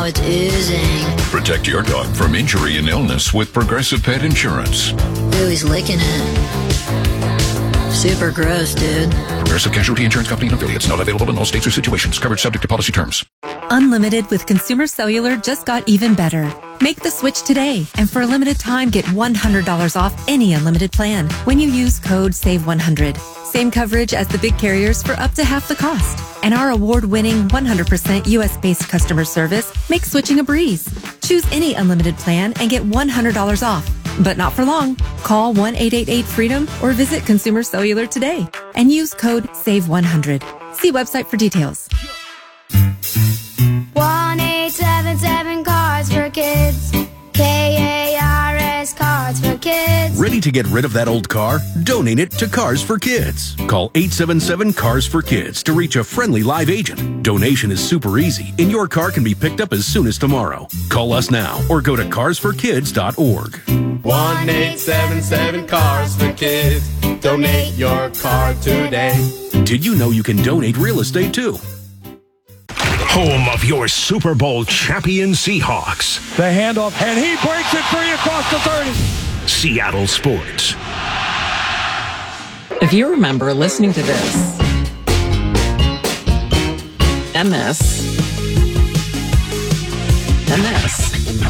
now it's oozing. Protect your dog from injury and illness with Progressive Pet Insurance. Ooh, he's licking it. Super gross, dude. Progressive Casualty Insurance Company and affiliates. Not available in all states or situations. Coverage subject to policy terms. Unlimited with Consumer Cellular just got even better. Make the switch today, and for a limited time, get $100 off any unlimited plan when you use code SAVE100. Same coverage as the big carriers for up to half the cost. And our award-winning 100% U.S.-based customer service makes switching a breeze. Choose any unlimited plan and get $100 off. But not for long. Call 1-888-FREEDOM or visit Consumer Cellular today and use code SAVE100. See website for details. 1-877 Cards for Kids. KARS Cards for Kids. Ready to get rid of that old car? Donate it to Cars for Kids. Call 877 Cars for Kids to reach a friendly live agent. Donation is super easy, and your car can be picked up as soon as tomorrow. Call us now or go to carsforkids.org. 1-877 Cars for Kids. Donate your car today. Did you know you can donate real estate too? Home of your Super Bowl champion Seahawks. The handoff, and he breaks it free across the 30. Seattle Sports. If you remember listening to this, and this, and this,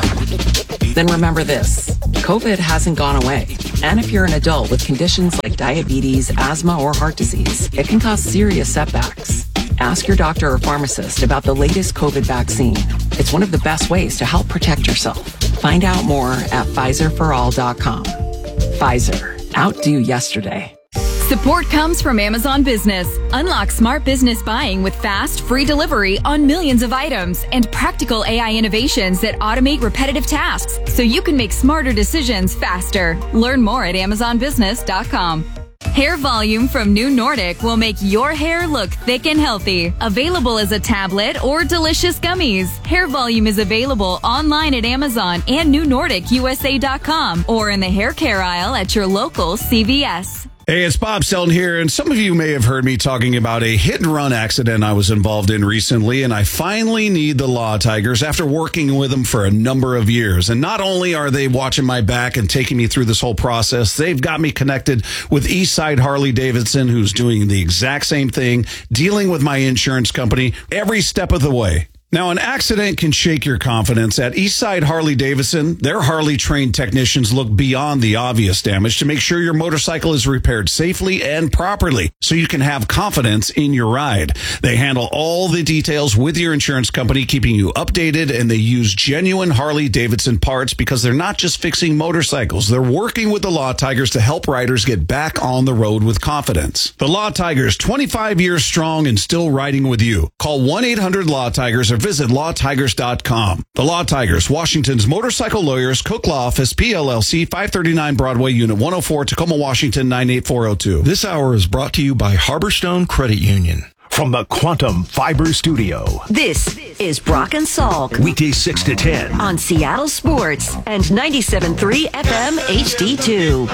then remember this. COVID hasn't gone away. And if you're an adult with conditions like diabetes, asthma, or heart disease, it can cause serious setbacks. Ask your doctor or pharmacist about the latest COVID vaccine. It's one of the best ways to help protect yourself. Find out more at PfizerForAll.com. Pfizer. Outdo yesterday. Support comes from Amazon Business. Unlock smart business buying with fast, free delivery on millions of items and practical AI innovations that automate repetitive tasks so you can make smarter decisions faster. Learn more at AmazonBusiness.com. Hair Volume from New Nordic will make your hair look thick and healthy. Available as a tablet or delicious gummies. Hair Volume is available online at Amazon and NewNordicUSA.com or in the hair care aisle at your local CVS. Hey, it's Bob Selton here, and some of you may have heard me talking about a hit-and-run accident I was involved in recently, and I finally need the Law Tigers after working with them for a number of years. And not only are they watching my back and taking me through this whole process, they've got me connected with Eastside Harley-Davidson, who's doing the exact same thing, dealing with my insurance company every step of the way. Now, an accident can shake your confidence. At Eastside Harley-Davidson, their Harley-trained technicians look beyond the obvious damage to make sure your motorcycle is repaired safely and properly so you can have confidence in your ride. They handle all the details with your insurance company, keeping you updated, and they use genuine Harley-Davidson parts because they're not just fixing motorcycles. They're working with the Law Tigers to help riders get back on the road with confidence. The Law Tigers, 25 years strong and still riding with you. Call 1-800-LAW-TIGERS or visit lawtigers.com. The Law Tigers, Washington's motorcycle lawyers, Cook Law Office, PLLC, 539 Broadway, Unit 104, Tacoma, Washington, 98402. This hour is brought to you by Harborstone Credit Union. From the Quantum Fiber Studio. This is Brock and Salk. Weekdays 6 to 10. On Seattle Sports and 97.3 FM HD2.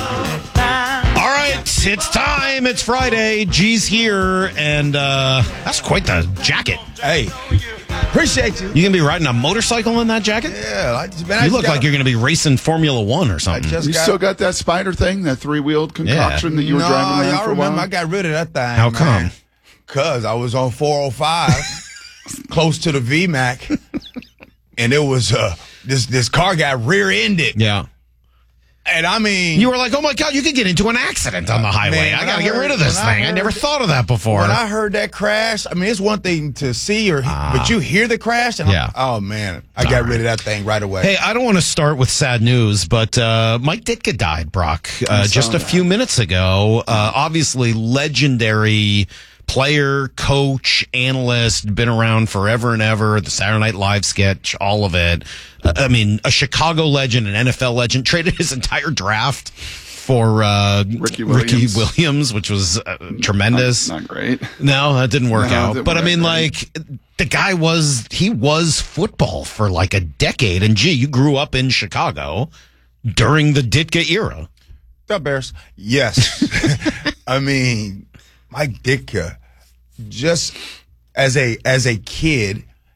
All right, it's time. It's Friday. G's here, and that's quite the jacket. Hey, appreciate you. You gonna be riding a motorcycle in that jacket? Yeah, you look like you're gonna be racing Formula One or something. You still got that Spider thing, that three-wheeled concoction that you were driving around y'all for a remember while? I got rid of that thing. How come? Because I was on 405, close to the VMAC, and it was this car got rear-ended. Yeah. And I mean, you were like, oh my God, you could get into an accident on the highway. Man, I got to get rid of this thing. I never thought of that before. When I heard that crash, I mean, it's one thing to see but you hear the crash, and oh man, I got rid of that thing right away. Hey, I don't want to start with sad news, but Mike Ditka died, Brock, just a few minutes ago. Obviously, legendary player, coach, analyst, been around forever and ever, the Saturday Night Live sketch, all of it. I mean, a Chicago legend, an NFL legend, traded his entire draft for Ricky Williams, which was tremendous. Not great. No, that didn't work out. But I mean, like, the guy was football for like a decade. And gee, you grew up in Chicago during the Ditka era. The Bears. Yes. I mean, Mike Ditka, just as a kid,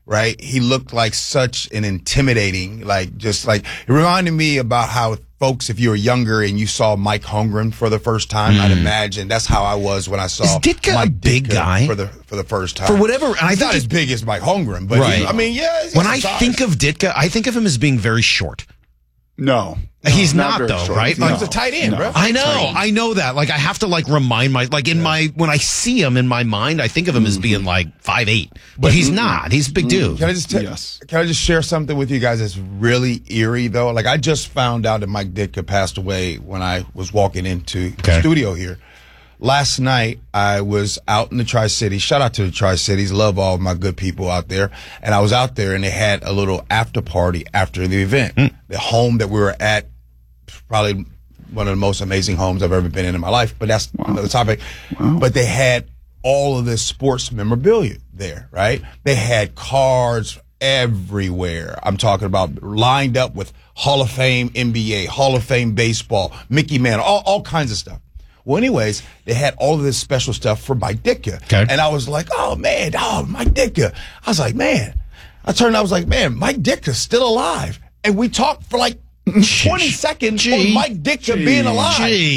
right? He looked like such an intimidating, it reminded me about how folks, if you were younger and you saw Mike Holmgren for the first time, I'd imagine that's how I was when I saw Ditka Mike a big Ditka guy for the first time. For whatever, he's not as big as Mike Holmgren, but right. When I think of Ditka, I think of him as being very short. No. He's not though, short. right? No. He's a tight end, bro. I know that. Like I have to remind when I see him in my mind, I think of him as being 5'8", but he's not. He's a big dude. Can I just share something with you guys that's really eerie though? Like I just found out that Mike Ditka passed away when I was walking into the studio here. Last night, I was out in the Tri-Cities. Shout out to the Tri-Cities. Love all of my good people out there. And I was out there, and they had a little after party after the event. The home that we were at, probably one of the most amazing homes I've ever been in my life. But that's another topic. Wow. But they had all of this sports memorabilia there, right? They had cards everywhere. I'm talking about lined up with Hall of Fame NBA, Hall of Fame baseball, Mickey Mantle, all kinds of stuff. Well, anyways, they had all of this special stuff for Mike Ditka. Okay. And I was like, Mike Ditka. I was like, man. I was like, man, Mike Ditka's still alive. And we talked for 20 seconds on Mike Ditka being alive.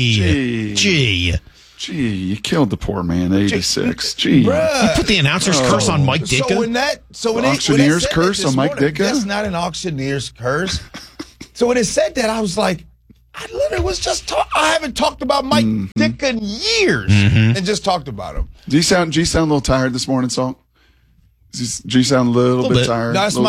Gee, you killed the poor man, 86. Gee. Bruh. You put the announcer's curse on Mike Ditka? Auctioneer's curse on Mike Ditka? That's not an auctioneer's curse. So when it said that, I was like, I literally was just I haven't talked about Mike Ditka in years and just talked about him. Do you sound a little tired this morning, Salt? Do you sound a little bit tired? No, it's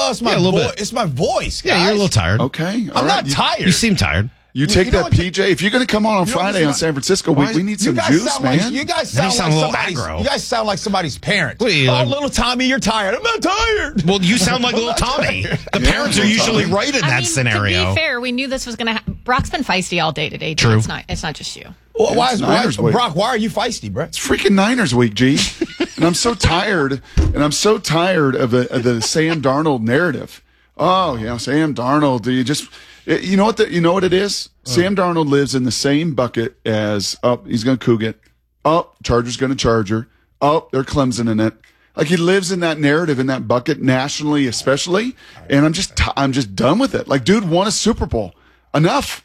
my voice, guys. Yeah, you're a little tired. Okay. I'm not tired. You seem tired. You take that PJ. If you're going to come on Friday on San Francisco, we need some juice, man. You guys sound like somebody's parent. Little Tommy, you're tired. I'm not tired. Well, you sound like little Tommy. The parents are usually right in that scenario. To be fair, we knew this was going to happen. Brock's been feisty all day today. True. It's not just you. Well, Brock, why are you feisty, bro? It's freaking Niners week, G. And I'm so tired. And I'm so tired of the Sam Darnold narrative. Oh, yeah, Sam Darnold. Do you just... You know what it is? Sam Darnold lives in the same bucket as, he's going to Coug it. Charger's going to Charger. They're Clemson in it. Like he lives in that narrative, in that bucket, nationally especially. And I'm just done with it. Like, dude won a Super Bowl. Enough.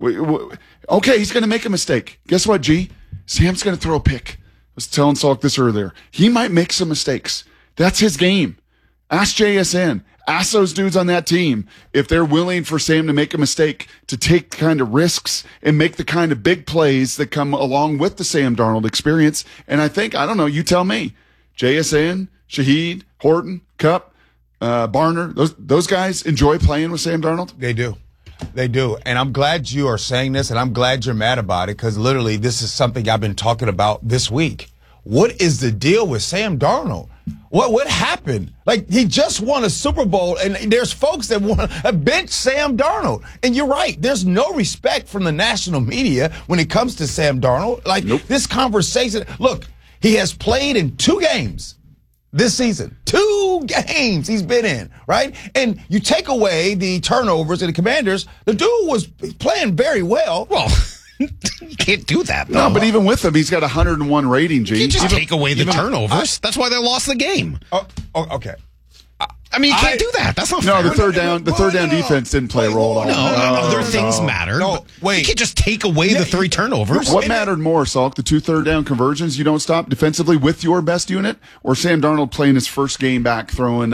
Okay, he's going to make a mistake. Guess what, G? Sam's going to throw a pick. I was telling Salk this earlier. He might make some mistakes. That's his game. Ask JSN. Ask those dudes on that team if they're willing for Sam to make a mistake, to take the kind of risks and make the kind of big plays that come along with the Sam Darnold experience. And I don't know, you tell me. JSN, Shaheed, Horton, Kupp, Barner, those guys enjoy playing with Sam Darnold? They do. They do. And I'm glad you are saying this, and I'm glad you're mad about it, because literally this is something I've been talking about this week. What is the deal with Sam Darnold? What happened? Like, he just won a Super Bowl, and there's folks that want to bench Sam Darnold. And you're right. There's no respect from the national media when it comes to Sam Darnold. Like, This conversation, look, he has played in 2 games this season. 2 games he's been in, right? And you take away the turnovers and the Commanders, the dude was playing very well. Well, you can't do that, though. No, but even with him, he's got 101 rating, G. You can't just take away the turnovers. That's why they lost the game. Okay. I mean, you can't do that. That's not fair. No, the third down defense didn't play a role at all. No, other things matter. No, wait. You can't just take away the 3 turnovers. What mattered more, Salk? The 2 third down conversions you don't stop defensively with your best unit, or Sam Darnold playing his first game back throwing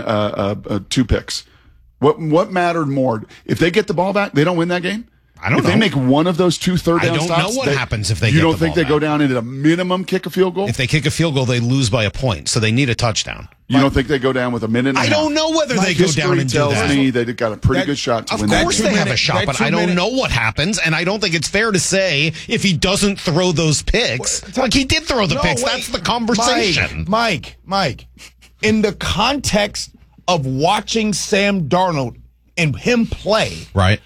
2 picks? What mattered more? If they get the ball back, they don't win that game? I don't know. If they make one of those 2 third down stops, I don't know what happens if they get the ball back. You don't think they go down into the minimum kick a field goal? If they kick a field goal, they lose by a point, so they need a touchdown. You don't think they go down with a minute and a half? I don't know whether they go down and do that. History tells me they've got a pretty good shot to win that game. Of course they have a shot, but I don't know what happens, and I don't think it's fair to say if he doesn't throw those picks. Like, he did throw the picks. That's the conversation. Mike, in the context of watching Sam Darnold and him play, right?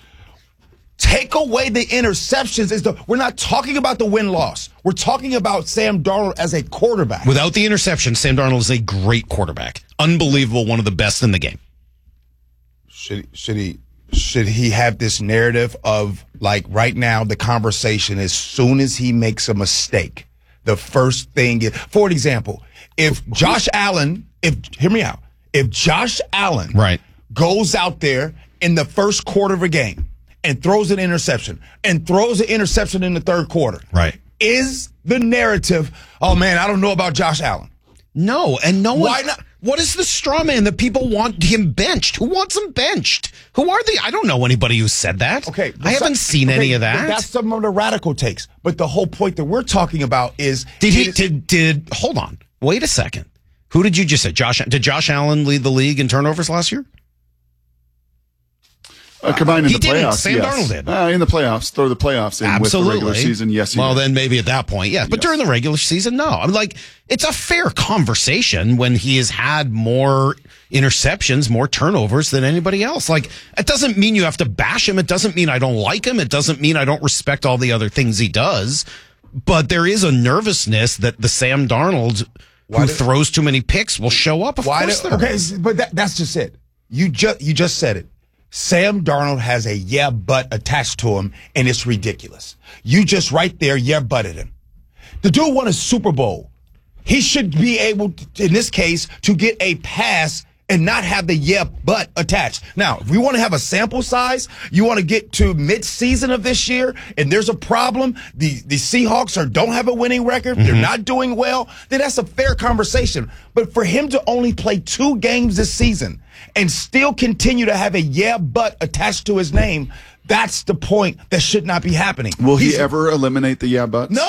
Take away the interceptions. We're not talking about the win-loss. We're talking about Sam Darnold as a quarterback. Without the interception, Sam Darnold is a great quarterback. Unbelievable, one of the best in the game. Should he have this narrative of, like, right now, the conversation, as soon as he makes a mistake, the first thing is, for example, if Josh Allen, hear me out, if Josh Allen right. goes out there in the first quarter of a game and throws an interception and throws an interception in the third quarter, right, is the narrative, oh, man, I don't know about Josh Allen. No, and no one. Why not? What is the straw man that people want him benched? Who wants him benched? Who are they? I don't know anybody who said that. Okay, I haven't seen any of that. That's some of the radical takes. But the whole point that we're talking about is did hold on, wait a second. Who did you just say? Did Josh Allen lead the league in turnovers last year? Combined in he the playoffs, didn't. Sam yes. Darnold did. In the playoffs, throw the playoffs in Absolutely. with the regular season, yes. Well, then maybe at that point, yes. But during the regular season, no. I'm like, it's a fair conversation when he has had more interceptions, more turnovers than anybody else. Like, it doesn't mean you have to bash him. It doesn't mean I don't like him. It doesn't mean I don't respect all the other things he does. But there is a nervousness that the Sam Darnold who throws too many picks will show up. Of course there is. But that's just it. You just said it. Sam Darnold has a yeah but attached to him, and it's ridiculous. You just right there yeah butted him. The dude won a Super Bowl. He should be able, to, in this case, to get a pass and not have the yeah but attached. Now, if we want to have a sample size, you want to get to mid-season of this year, and there's a problem, the Seahawks don't have a winning record, they're not doing well, then that's a fair conversation. But for him to only play 2 games this season and still continue to have a yeah but attached to his name, that's the point that should not be happening. Will he ever eliminate the yeah buts? No.